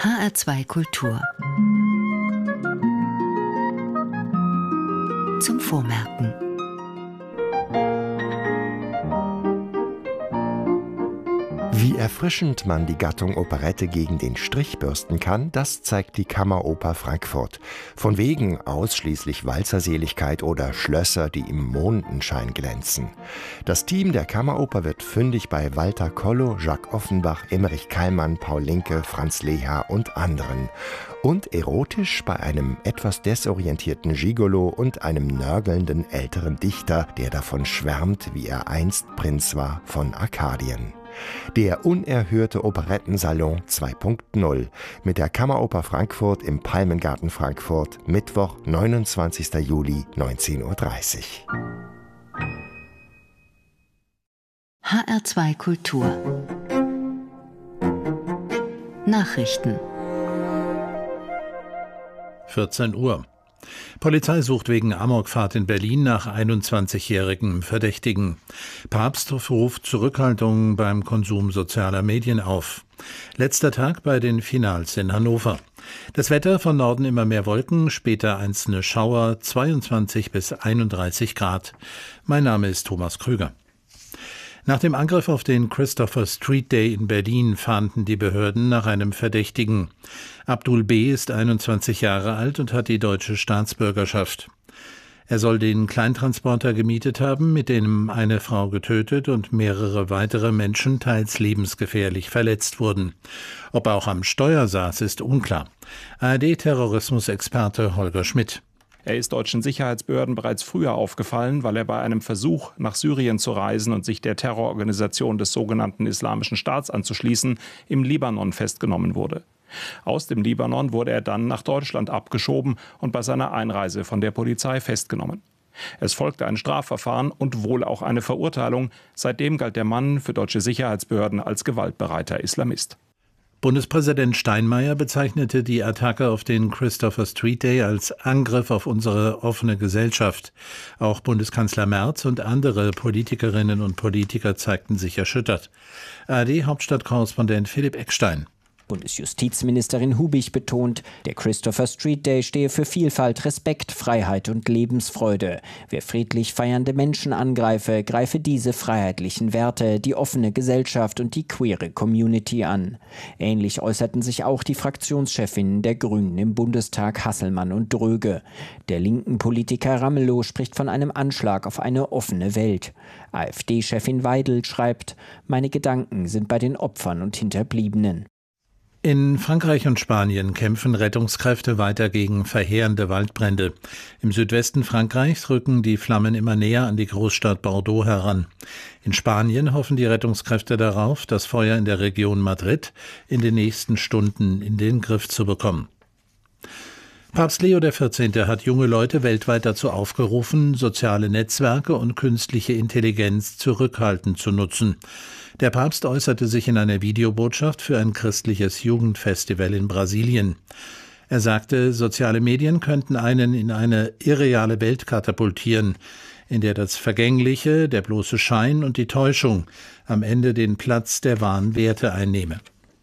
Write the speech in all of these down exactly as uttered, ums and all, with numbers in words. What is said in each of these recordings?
H R zwei Kultur. Zum Vormerken. Wie erfrischend man die Gattung Operette gegen den Strich bürsten kann, das zeigt die Kammeroper Frankfurt. Von wegen ausschließlich Walzerseligkeit oder Schlösser, die im Mondenschein glänzen. Das Team der Kammeroper wird fündig bei Walter Kollo, Jacques Offenbach, Emmerich Keilmann, Paul Linke, Franz Leha und anderen. Und erotisch bei einem etwas desorientierten Gigolo und einem nörgelnden älteren Dichter, der davon schwärmt, wie er einst Prinz war von Arkadien. Der unerhörte Operettensalon zwei Punkt null mit der Kammeroper Frankfurt im Palmengarten Frankfurt, Mittwoch, neunundzwanzigster Juli, neunzehn Uhr dreißig. H R zwei Kultur. Nachrichten. vierzehn Uhr. Polizei sucht wegen Amokfahrt in Berlin nach einundzwanzigjährigen Verdächtigen. Papst ruft Zurückhaltung beim Konsum sozialer Medien auf. Letzter Tag bei den Finals in Hannover. Das Wetter: von Norden immer mehr Wolken, später einzelne Schauer, zweiundzwanzig bis einunddreißig Grad. Mein Name ist Thomas Krüger. Nach dem Angriff auf den Christopher Street Day in Berlin fahnden die Behörden nach einem Verdächtigen. Abdul B. ist einundzwanzig Jahre alt und hat die deutsche Staatsbürgerschaft. Er soll den Kleintransporter gemietet haben, mit dem eine Frau getötet und mehrere weitere Menschen teils lebensgefährlich verletzt wurden. Ob er auch am Steuer saß, ist unklar. A R D-Terrorismusexperte Holger Schmidt. Er ist deutschen Sicherheitsbehörden bereits früher aufgefallen, weil er bei einem Versuch, nach Syrien zu reisen und sich der Terrororganisation des sogenannten Islamischen Staats anzuschließen, im Libanon festgenommen wurde. Aus dem Libanon wurde er dann nach Deutschland abgeschoben und bei seiner Einreise von der Polizei festgenommen. Es folgte ein Strafverfahren und wohl auch eine Verurteilung. Seitdem galt der Mann für deutsche Sicherheitsbehörden als gewaltbereiter Islamist. Bundespräsident Steinmeier bezeichnete die Attacke auf den Christopher Street Day als Angriff auf unsere offene Gesellschaft. Auch Bundeskanzler Merz und andere Politikerinnen und Politiker zeigten sich erschüttert. A R D-Hauptstadtkorrespondent Philipp Eckstein. Bundesjustizministerin Hubig betont, der Christopher Street Day stehe für Vielfalt, Respekt, Freiheit und Lebensfreude. Wer friedlich feiernde Menschen angreife, greife diese freiheitlichen Werte, die offene Gesellschaft und die queere Community an. Ähnlich äußerten sich auch die Fraktionschefinnen der Grünen im Bundestag, Hasselmann und Dröge. Der linken Politiker Ramelow spricht von einem Anschlag auf eine offene Welt. A f D-Chefin Weidel schreibt: Meine Gedanken sind bei den Opfern und Hinterbliebenen. In Frankreich und Spanien kämpfen Rettungskräfte weiter gegen verheerende Waldbrände. Im Südwesten Frankreichs rücken die Flammen immer näher an die Großstadt Bordeaux heran. In Spanien hoffen die Rettungskräfte darauf, das Feuer in der Region Madrid in den nächsten Stunden in den Griff zu bekommen. Papst Leo der vierzehnte hat junge Leute weltweit dazu aufgerufen, soziale Netzwerke und künstliche Intelligenz zurückhaltend zu nutzen. Der Papst äußerte sich in einer Videobotschaft für ein christliches Jugendfestival in Brasilien. Er sagte, soziale Medien könnten einen in eine irreale Welt katapultieren, in der das Vergängliche, der bloße Schein und die Täuschung am Ende den Platz der wahren Werte einnehme.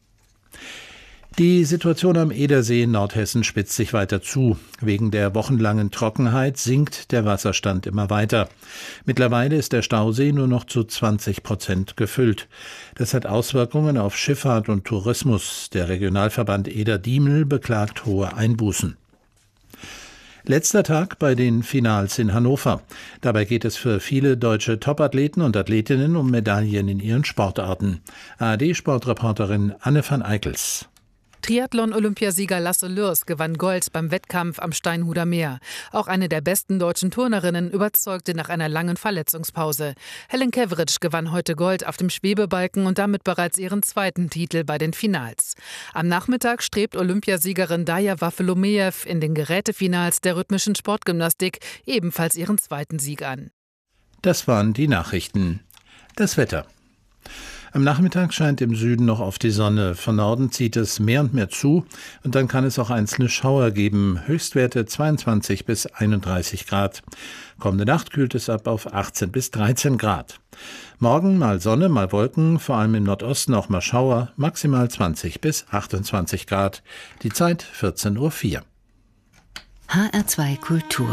Die Situation am Edersee in Nordhessen spitzt sich weiter zu. Wegen der wochenlangen Trockenheit sinkt der Wasserstand immer weiter. Mittlerweile ist der Stausee nur noch zu zwanzig Prozent gefüllt. Das hat Auswirkungen auf Schifffahrt und Tourismus. Der Regionalverband Eder-Diemel beklagt hohe Einbußen. Letzter Tag bei den Finals in Hannover. Dabei geht es für viele deutsche Topathleten und Athletinnen um Medaillen in ihren Sportarten. A R D-Sportreporterin Anne van Eickels. Triathlon-Olympiasieger Lasse Lürs gewann Gold beim Wettkampf am Steinhuder Meer. Auch eine der besten deutschen Turnerinnen überzeugte nach einer langen Verletzungspause. Helen Keveritsch gewann heute Gold auf dem Schwebebalken und damit bereits ihren zweiten Titel bei den Finals. Am Nachmittag strebt Olympiasiegerin Daja Waffelomejew in den Gerätefinals der rhythmischen Sportgymnastik ebenfalls ihren zweiten Sieg an. Das waren die Nachrichten. Das Wetter. Am Nachmittag scheint im Süden noch oft die Sonne. Von Norden zieht es mehr und mehr zu und dann kann es auch einzelne Schauer geben. Höchstwerte zweiundzwanzig bis einunddreißig Grad. Kommende Nacht kühlt es ab auf achtzehn bis dreizehn Grad. Morgen mal Sonne, mal Wolken, vor allem im Nordosten auch mal Schauer, maximal zwanzig bis achtundzwanzig Grad. Die Zeit vierzehn Uhr vier. H R zwei Kultur.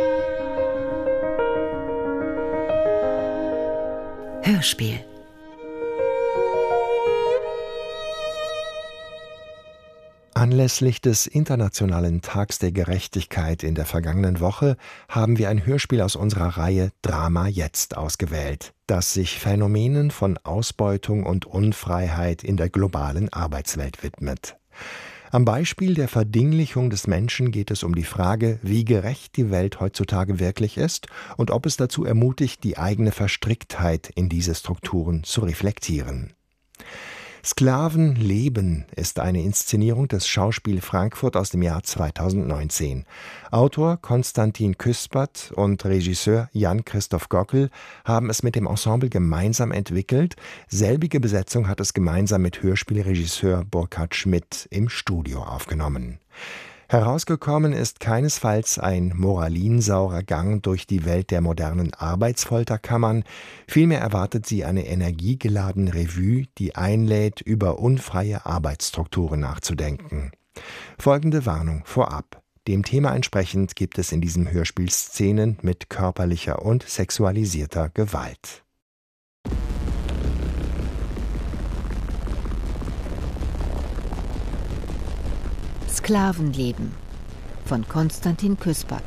Hörspiel. Anlässlich des Internationalen Tags der Gerechtigkeit in der vergangenen Woche haben wir ein Hörspiel aus unserer Reihe Drama Jetzt ausgewählt, das sich Phänomenen von Ausbeutung und Unfreiheit in der globalen Arbeitswelt widmet. Am Beispiel der Verdinglichung des Menschen geht es um die Frage, wie gerecht die Welt heutzutage wirklich ist und ob es dazu ermutigt, die eigene Verstricktheit in diese Strukturen zu reflektieren. Sklavenleben ist eine Inszenierung des Schauspiel Frankfurt aus dem Jahr zweitausendneunzehn. Autor Konstantin Küspert und Regisseur Jan-Christoph Gockel haben es mit dem Ensemble gemeinsam entwickelt. Selbige Besetzung hat es gemeinsam mit Hörspielregisseur Burkhard Schmidt im Studio aufgenommen. Herausgekommen ist keinesfalls ein moralinsaurer Gang durch die Welt der modernen Arbeitsfolterkammern, vielmehr erwartet sie eine energiegeladene Revue, die einlädt, über unfreie Arbeitsstrukturen nachzudenken. Folgende Warnung vorab. Dem Thema entsprechend gibt es in diesem Hörspiel Szenen mit körperlicher und sexualisierter Gewalt. Sklavenleben von Konstantin Küspert.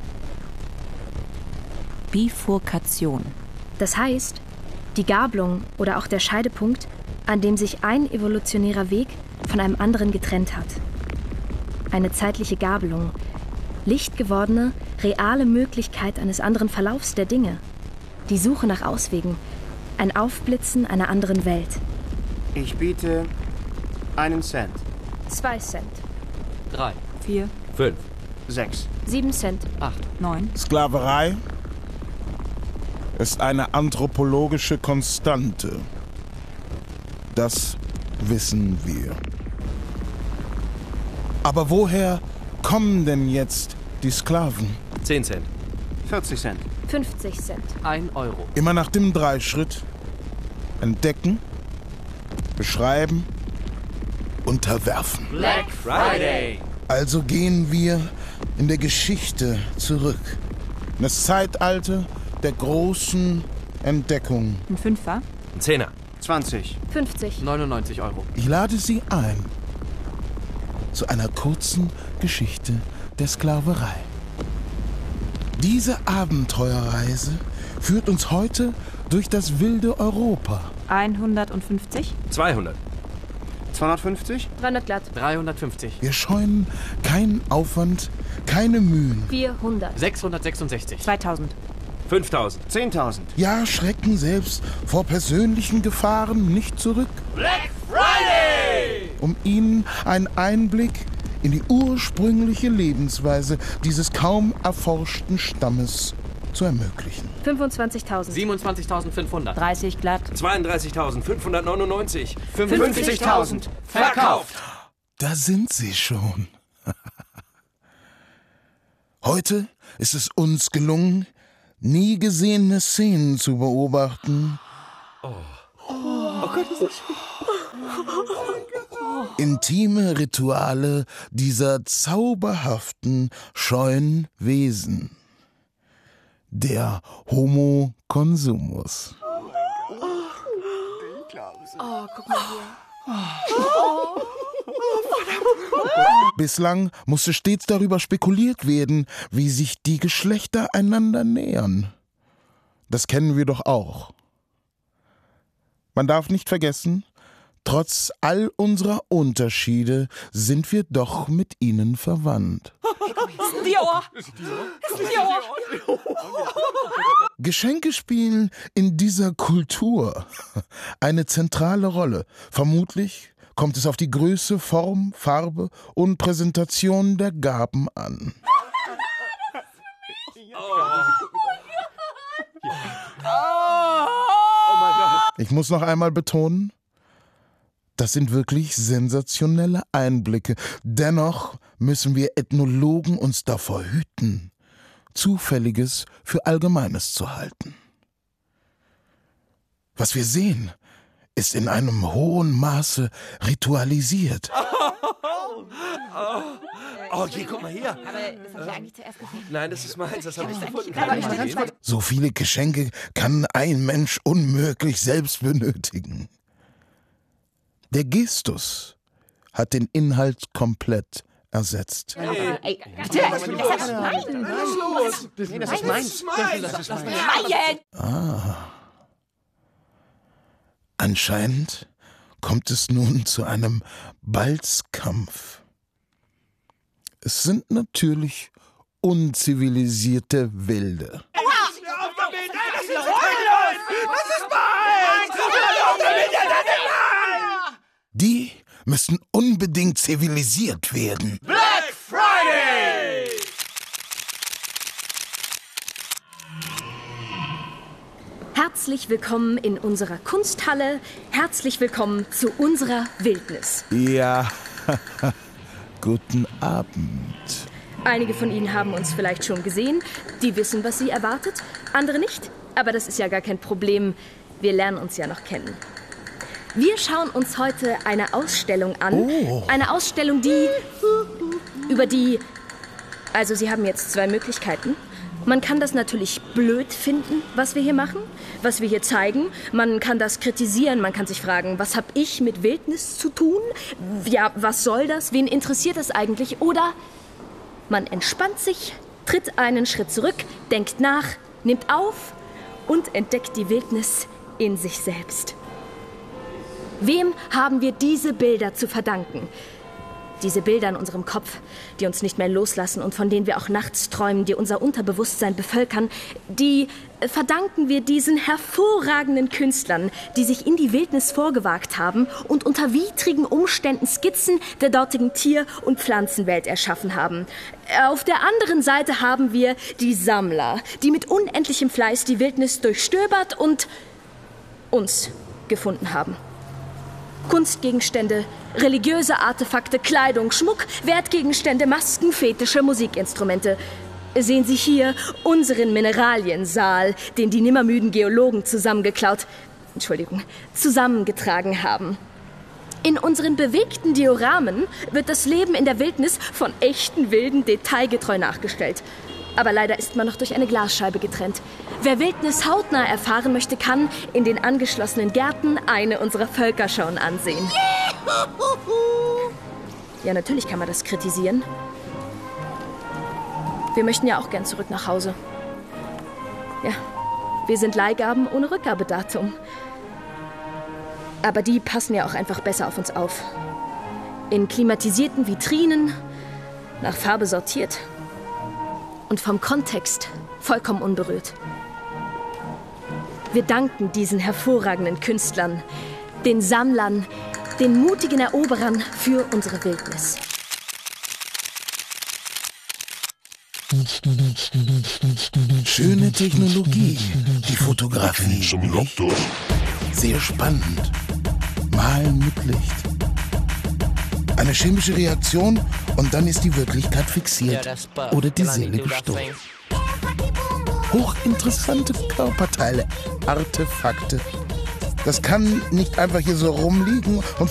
Bifurkation. Das heißt, die Gabelung oder auch der Scheidepunkt, an dem sich ein evolutionärer Weg von einem anderen getrennt hat. Eine zeitliche Gabelung, lichtgewordene, reale Möglichkeit eines anderen Verlaufs der Dinge. Die Suche nach Auswegen, ein Aufblitzen einer anderen Welt. Ich biete einen Cent. Zwei Cent. Drei. Vier. Fünf. Sechs. Sieben Cent. Acht. Neun. Sklaverei ist eine anthropologische Konstante. Das wissen wir. Aber woher kommen denn jetzt die Sklaven? Zehn Cent. vierzig Cent. fünfzig Cent. Ein Euro. Immer nach dem Dreischritt. Entdecken, beschreiben, unterwerfen. Black Friday. Also gehen wir in der Geschichte zurück. In das Zeitalter der großen Entdeckung. Ein Fünfer. Ein Zehner. zwanzig. fünfzig. neunundneunzig Euro. Ich lade Sie ein zu einer kurzen Geschichte der Sklaverei. Diese Abenteuerreise führt uns heute durch das wilde Europa. hundertfünfzig. zweihundert. zweihundertfünfzig. dreihundert glatt. dreihundertfünfzig. Wir scheuen keinen Aufwand, keine Mühen. vierhundert. sechshundertsechsundsechzig. zweitausend. fünftausend. zehntausend. Ja, schrecken selbst vor persönlichen Gefahren nicht zurück. Black Friday! Um Ihnen einen Einblick in die ursprüngliche Lebensweise dieses kaum erforschten Stammes zu ermöglichen. fünfundzwanzigtausend. siebenundzwanzigtausendfünfhundert. dreißig glatt. zweiunddreißigtausendfünfhundertneunundneunzig. fünfzigtausend. Verkauft. Da sind Sie schon. Heute ist es uns gelungen, nie gesehene Szenen zu beobachten. Oh. Oh Gott, ist das schön. Intime Rituale dieser zauberhaften, scheuen Wesen. Der Homo consumus. Oh, guck mal hier. Bislang musste stets darüber spekuliert werden, wie sich die Geschlechter einander nähern. Das kennen wir doch auch. Man darf nicht vergessen, trotz all unserer Unterschiede sind wir doch mit ihnen verwandt. Dior! Dior! Geschenke spielen in dieser Kultur eine zentrale Rolle. Vermutlich kommt es auf die Größe, Form, Farbe und Präsentation der Gaben an. Ich muss noch einmal betonen, das sind wirklich sensationelle Einblicke. Dennoch müssen wir Ethnologen uns davor hüten, Zufälliges für Allgemeines zu halten. Was wir sehen, ist in einem hohen Maße ritualisiert. Oh, oh. Oh, hier, guck mal her. Aber das habe ich eigentlich zuerst gesehen. Nein, das ist meins, das habe ich gefunden. So viele Geschenke kann ein Mensch unmöglich selbst benötigen. Der Gestus hat den Inhalt komplett ersetzt. Hey, ey, bitte, das ist mein. Was ist los? Nee, das ist meins. Das ist meins. Ah. Anscheinend kommt es nun zu einem Balzkampf. Es sind natürlich unzivilisierte Wilde. Die müssen unbedingt zivilisiert werden. Black Friday! Herzlich willkommen in unserer Kunsthalle. Herzlich willkommen zu unserer Wildnis. Ja, guten Abend. Einige von Ihnen haben uns vielleicht schon gesehen. Die wissen, was Sie erwartet. Andere nicht. Aber das ist ja gar kein Problem. Wir lernen uns ja noch kennen. Wir schauen uns heute eine Ausstellung an. Oh. Eine Ausstellung, die... über die... Also, Sie haben jetzt zwei Möglichkeiten. Man kann das natürlich blöd finden, was wir hier machen, was wir hier zeigen. Man kann das kritisieren, man kann sich fragen, was habe ich mit Wildnis zu tun? Ja, was soll das? Wen interessiert das eigentlich? Oder man entspannt sich, tritt einen Schritt zurück, denkt nach, nimmt auf und entdeckt die Wildnis in sich selbst. Wem haben wir diese Bilder zu verdanken? Diese Bilder in unserem Kopf, die uns nicht mehr loslassen und von denen wir auch nachts träumen, die unser Unterbewusstsein bevölkern, die verdanken wir diesen hervorragenden Künstlern, die sich in die Wildnis vorgewagt haben und unter widrigen Umständen Skizzen der dortigen Tier- und Pflanzenwelt erschaffen haben. Auf der anderen Seite haben wir die Sammler, die mit unendlichem Fleiß die Wildnis durchstöbert und uns gefunden haben. Kunstgegenstände, religiöse Artefakte, Kleidung, Schmuck, Wertgegenstände, Masken, Fetische, Musikinstrumente. Sehen Sie hier unseren Mineraliensaal, den die nimmermüden Geologen zusammengeklaut, Entschuldigung, zusammengetragen haben. In unseren bewegten Dioramen wird das Leben in der Wildnis von echten Wilden detailgetreu nachgestellt. Aber leider ist man noch durch eine Glasscheibe getrennt. Wer Wildnis hautnah erfahren möchte, kann in den angeschlossenen Gärten eine unserer Völkerschauen ansehen. Ja, natürlich kann man das kritisieren. Wir möchten ja auch gern zurück nach Hause. Ja, wir sind Leihgaben ohne Rückgabedatum. Aber die passen ja auch einfach besser auf uns auf. In klimatisierten Vitrinen, nach Farbe sortiert. Und vom Kontext vollkommen unberührt. Wir danken diesen hervorragenden Künstlern, den Sammlern, den mutigen Eroberern für unsere Wildnis. Schöne Technologie, die Fotografie. Sehr spannend. Malen mit Licht. Eine chemische Reaktion und dann ist die Wirklichkeit fixiert oder die Seele gestohlen. Hochinteressante Körperteile, Artefakte. Das kann nicht einfach hier so rumliegen und